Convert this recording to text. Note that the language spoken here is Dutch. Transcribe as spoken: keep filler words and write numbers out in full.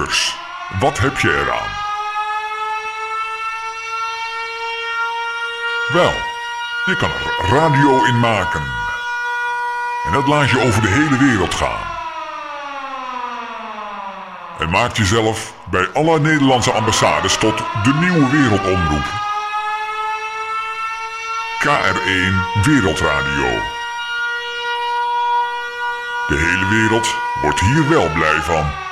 Luisteraars, wat heb je eraan? Wel, je kan er radio in maken. En dat laat je over de hele wereld gaan. En maak jezelf bij alle Nederlandse ambassades tot de nieuwe wereldomroep. K R één Wereldradio. De hele wereld wordt hier wel blij van.